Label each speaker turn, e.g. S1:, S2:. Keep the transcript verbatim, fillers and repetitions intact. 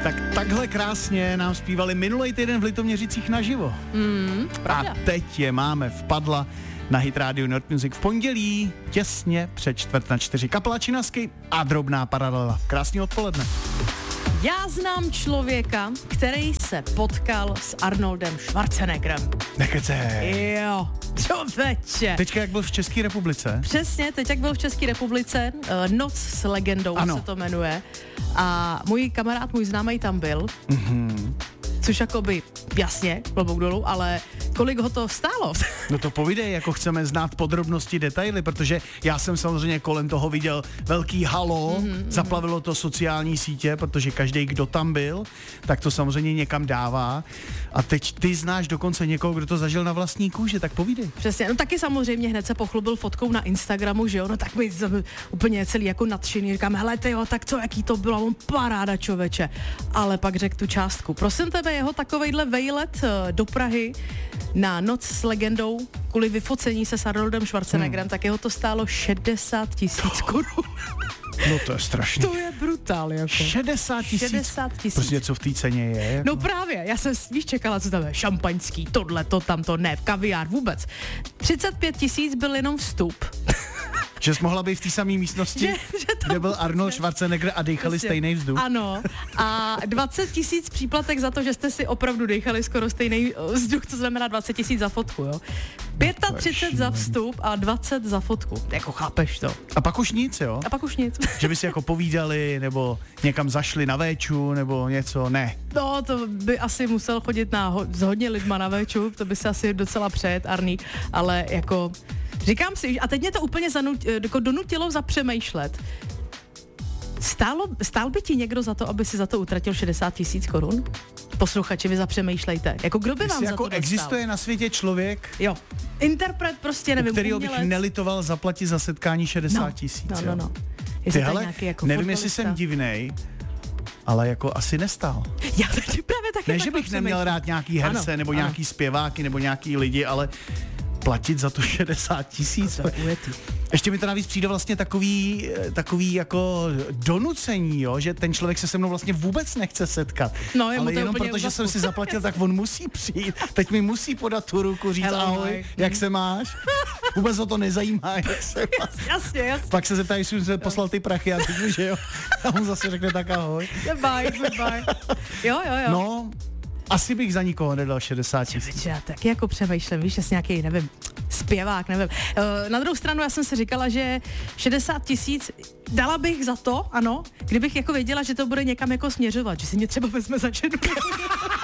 S1: Tak takhle krásně nám zpívali minulý týden v Litoměřicích naživo.
S2: Mm,
S1: A teď je máme v Padla na Hit Radio Nord Music v pondělí těsně před čtvrt na čtyři. Kapela Činasky a Drobná paralela. Krásný odpoledne.
S2: Já znám člověka, který se potkal s Arnoldem Schwarzeneggerem.
S1: Nekecej.
S2: Jo, člověče.
S1: Teďka jak byl v České republice?
S2: Přesně, teď jak byl v České republice, uh, Noc s legendou ano. se to jmenuje. A můj kamarád, můj známej tam byl.
S1: Mhm.
S2: Což jakoby, jasně, klobouk dolů, ale kolik ho to stálo?
S1: No to povídej, jako chceme znát podrobnosti, detaily, protože já jsem samozřejmě kolem toho viděl velký halo, mm-hmm. zaplavilo to sociální sítě, protože každý, kdo tam byl, tak to samozřejmě někam dává. A teď ty znáš dokonce někoho, kdo to zažil na vlastní kůži, tak povídej.
S2: Přesně, no taky samozřejmě hned se pochlubil fotkou na Instagramu, že jo, no tak mi úplně celý jako nadšený, říkám, hele tyjo, tak co, jaký to bylo, on paráda člověče. Ale pak řekl tu částku. Prosím tebe, jeho takovejhle vejlet do Prahy na Noc s legendou kvůli vyfocení se s Arnoldem Schwarzeneggerem, hmm. tak jeho to stálo šedesát tisíc korun.
S1: No to je strašný.
S2: To je brutál, jako.
S1: šedesát tisíc?
S2: šedesát tisíc.
S1: Prostě něco v té ceně je. Jako...
S2: No právě, já jsem víš čekala, co tam je, šampaňský, tohle, to, tamto, ne, kaviár, vůbec. třicet pět tisíc byl jenom vstup.
S1: Že jsi mohla být v té samé místnosti,
S2: že, že
S1: kde byl Arnold Schwarzenegger a dejchali prostě stejný vzduch.
S2: Ano. A dvacet tisíc příplatek za to, že jste si opravdu dejchali skoro stejný vzduch, to znamená dvacet tisíc za fotku, jo. třicet pět za vstup a dvacet za fotku. Jako chápeš to.
S1: A pak už nic, jo?
S2: A pak už nic.
S1: Že by si jako povídali, nebo někam zašli na véču, nebo něco, ne.
S2: No, to by asi musel chodit na ho- s hodně lidma na véču, to by se asi docela přejet, Arný, ale jako... Říkám si, a teď mě to úplně zanut, jako donutilo zapřemýšlet. Stálo, stál by ti někdo za to, aby si za to utratil šedesát tisíc korun? Posluchači, vy zapřemýšlejte. Jako kdo by vám
S1: jako
S2: za to dostal?
S1: Existuje na světě člověk,
S2: jo. Interpret prostě, nevím,
S1: kterýho bych
S2: umělec.
S1: nelitoval zaplatit za setkání šedesát tisíc.
S2: No, no, no, no.
S1: Ty hele, jako nevím, jestli jsem divnej, ale jako asi nestál.
S2: Já taky právě taky.
S1: Ne, že bych neměl rád nějaký herce, ano, nebo ano. nějaký zpěváky, nebo nějaký lidi, ale platit za to šedesát tisíc. Ještě mi to navíc přijde vlastně takový, takový jako donucení, jo, že ten člověk se se mnou vlastně vůbec nechce setkat.
S2: No,
S1: ale jenom proto, že jsem si zaplatil, tak on musí přijít. Teď mi musí podat tu ruku, říct Hello, ahoj, Mike. Jak se máš? Vůbec ho to nezajímá, jak se máš.
S2: Jasně, jasně.
S1: Pak se zeptají, jestli jsem poslal ty prachy a řeknu, že jo. A on zase řekne tak ahoj.
S2: Goodbye, goodbye. Jo, jo, jo.
S1: No, asi bych za nikoho nedal šedesát tisíc.
S2: Já taky jako přemýšlím, víš, asi nějaký, nevím, zpěvák, nevím. Na druhou stranu já jsem si říkala, že šedesát tisíc dala bych za to, ano, kdybych jako věděla, že to bude někam jako směřovat, že si mě třeba vezme za ženu.